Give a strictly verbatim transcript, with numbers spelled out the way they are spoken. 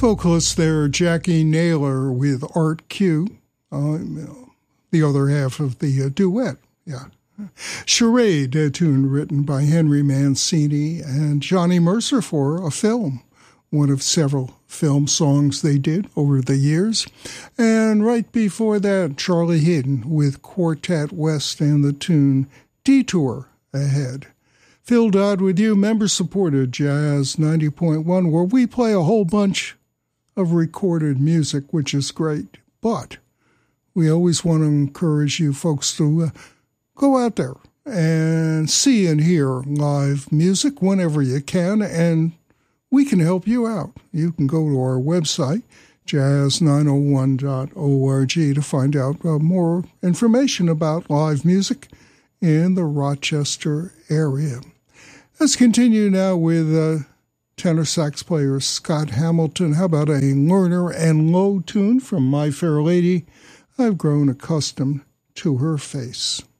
Vocalist there, Jackie Naylor with Art Q, uh, the other half of the uh, duet, yeah. Charade, a tune written by Henry Mancini and Johnny Mercer for a film, one of several film songs they did over the years. And right before that, Charlie Hayden with Quartet West and the tune Detour Ahead. Phil Dodd with you, member-supported Jazz ninety point one, where we play a whole bunch of recorded music, which is great. But we always want to encourage you folks to uh, go out there and see and hear live music whenever you can, and we can help you out. You can go to our website, jazz nine oh one dot org, to find out uh, more information about live music in the Rochester area. Let's continue now with uh, tenor sax player Scott Hamilton. How about a Lerner and Lowe tune from My Fair Lady? I've grown accustomed to her face.